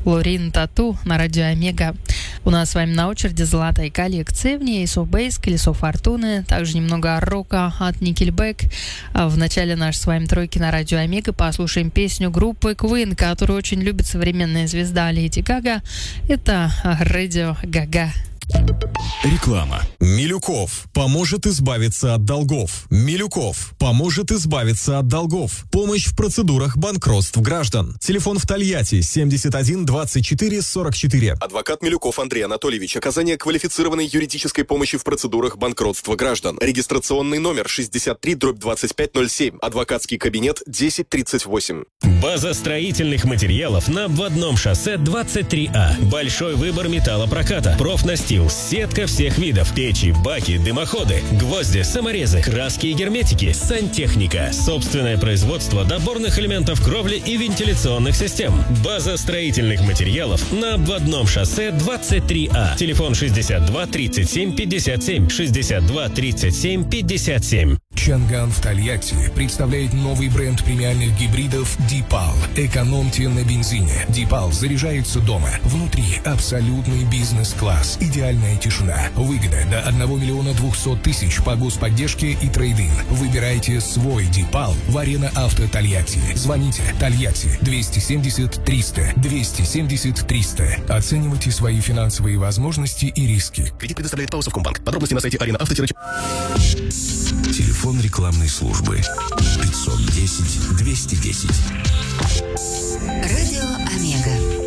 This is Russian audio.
Лорин Тату на радио Омега. У нас с вами на очереди золотая коллекция. В ней Ace of Base, Колесо Фортуны, также немного рока от Nickelback. А в начале нашей с вами тройки на радио Омега послушаем песню группы Queen, которую очень любит современная звезда Леди Гага. Это Radio Gaga. Реклама. Милюков поможет избавиться от долгов. Милюков поможет избавиться от долгов. Помощь в процедурах банкротств граждан. Телефон в Тольятти 71 24 44. Адвокат Милюков Андрей Анатольевич. Оказание квалифицированной юридической помощи в процедурах банкротства граждан. Регистрационный номер 63/2507. Адвокатский кабинет 1038. База строительных материалов на обводном шоссе 23А. Большой выбор металлопроката. Профнастил. Сетка всех видов. Печи, баки, дымоходы, гвозди, саморезы, краски и герметики, сантехника. Собственное производство доборных элементов кровли и вентиляционных систем. База строительных материалов на обводном шоссе 23А. Телефон 62 37 57. 62 37 57. Чанган в Тольятти представляет новый бренд премиальных гибридов Deepal. Экономьте на бензине. Deepal заряжается дома. Внутри абсолютный бизнес-класс. Идеальная тишина. Выгода до 1 миллиона 200 тысяч по господдержке и трейд-ин. Выбирайте свой Deepal в Арена Авто Тольятти. Звоните Тольятти 270 300 270 300. Оценивайте свои финансовые возможности и риски. Кредит предоставляет ПАО Совкомбанк. Подробности на сайте Арена Авто. Телефон рекламной службы 510 210. Радио Омега.